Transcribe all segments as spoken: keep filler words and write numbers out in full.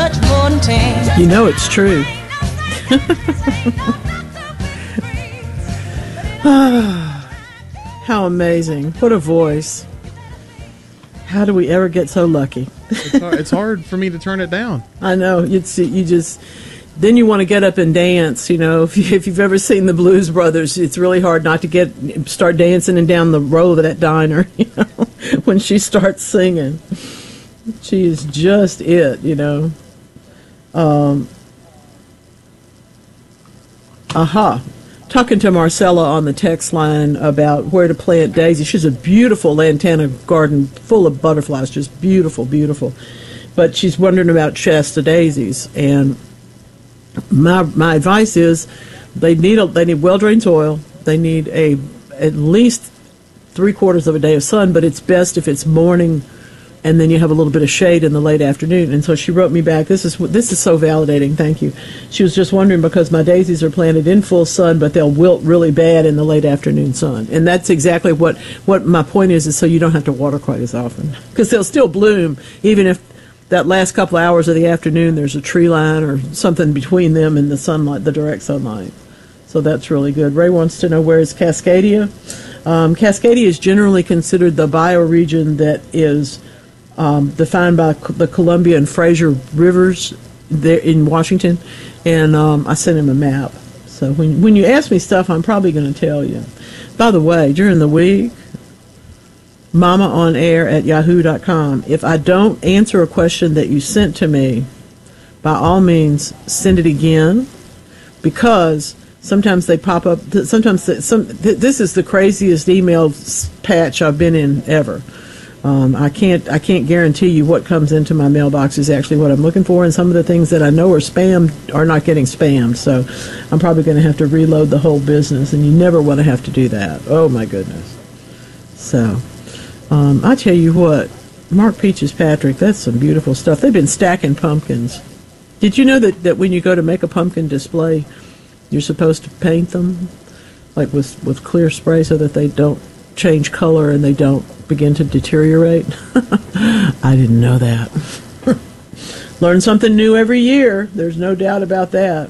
much more than ten. You know it's true. How amazing. What a voice. How do we ever get so lucky? It's hard, it's hard for me to turn it down. I know. It's, you just... Then you want to get up and dance, you know. If, you, if you've ever seen the Blues Brothers, it's really hard not to get start dancing and down the road of that diner, you know, when she starts singing. She is just it, you know. Um, aha. Talking to Marcella on the text line about where to plant daisies. She's a beautiful lantana garden full of butterflies, just beautiful, beautiful. But she's wondering about Shasta daisies, and My my advice is they need a, they need well drained soil. They need a at least three quarters of a day of sun, but it's best if it's morning, and then you have a little bit of shade in the late afternoon. And so she wrote me back. This is this is so validating. Thank you. She was just wondering because my daisies are planted in full sun, but they'll wilt really bad in the late afternoon sun. And that's exactly what what my point is. Is so you don't have to water quite as often because they'll still bloom even if that last couple of hours of the afternoon, there's a tree line or something between them and the sunlight, the direct sunlight. So that's really good. Ray wants to know, where is Cascadia? Um, Cascadia is generally considered the bioregion that is um, defined by the Columbia and Fraser rivers there in Washington. And um, I sent him a map. So when, when you ask me stuff, I'm probably going to tell you. By the way, during the week, mama on air at yahoo dot com. If I don't answer a question that you sent to me, by all means, send it again, because sometimes they pop up. Sometimes the, some this is the craziest email patch I've been in ever. Um, I can't I can't guarantee you what comes into my mailbox is actually what I'm looking for, and some of the things that I know are spam are not getting spammed. So I'm probably going to have to reload the whole business, and you never want to have to do that. Oh my goodness. So. Um, I tell you what, Mark Peaches Patrick, that's some beautiful stuff. They've been stacking pumpkins. Did you know that, that when you go to make a pumpkin display, you're supposed to paint them, like with, with clear spray, so that they don't change color and they don't begin to deteriorate? I didn't know that. Learn something new every year. There's no doubt about that.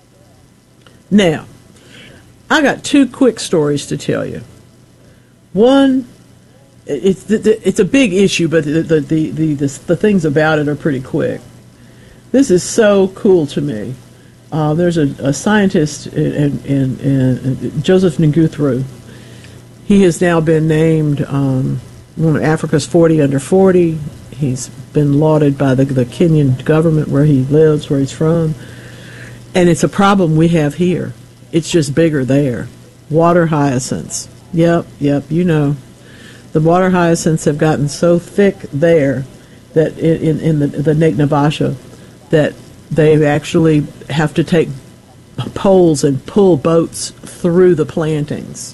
Now, I got two quick stories to tell you. One, It's it's a big issue, but the the, the the the things about it are pretty quick. This is so cool to me. Uh, there's a, a scientist, in, in, in Joseph Nguthru. He has now been named um, one of Africa's forty under forty. He's been lauded by the, the Kenyan government where he lives, where he's from. And it's a problem we have here. It's just bigger there. Water hyacinths. Yep, yep, you know. The water hyacinths have gotten so thick there that in, in the, the Lake Naivasha that they actually have to take poles and pull boats through the plantings.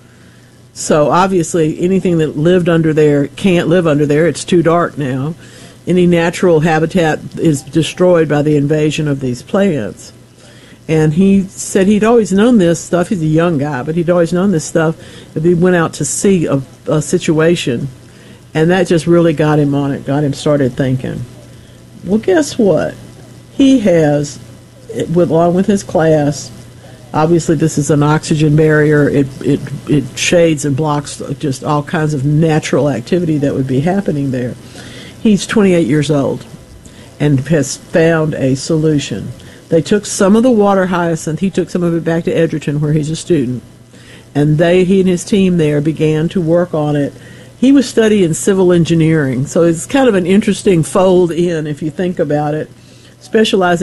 So obviously anything that lived under there can't live under there. It's too dark now. Any natural habitat is destroyed by the invasion of these plants. And he said he'd always known this stuff. He's a young guy, but he'd always known this stuff. If he went out to see a, a situation, and that just really got him on it, got him started thinking. Well, guess what? He has, with, along with his class, obviously this is an oxygen barrier. It, it, it shades and blocks just all kinds of natural activity that would be happening there. He's twenty-eight years old and has found a solution. They took some of the water hyacinth, he took some of it back to Edgerton where he's a student, and they, he and his team there began to work on it. He was studying civil engineering, so it's kind of an interesting fold in if you think about it, specializing